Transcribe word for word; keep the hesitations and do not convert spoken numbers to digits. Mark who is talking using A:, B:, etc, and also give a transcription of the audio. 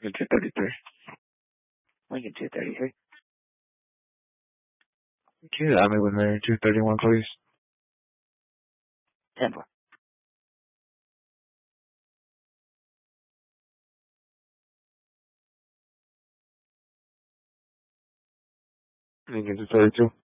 A: two thirty-three. Lincoln two thirty-three. Can you add me with Mary two thirty-one, please? ten four. Lincoln two thirty-two.